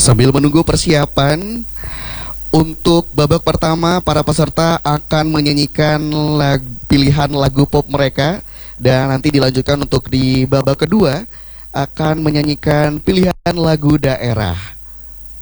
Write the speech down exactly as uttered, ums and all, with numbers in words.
Sambil menunggu persiapan untuk babak pertama, para peserta akan menyanyikan lag, pilihan lagu pop mereka. Dan nanti dilanjutkan untuk di babak kedua akan menyanyikan pilihan lagu daerah.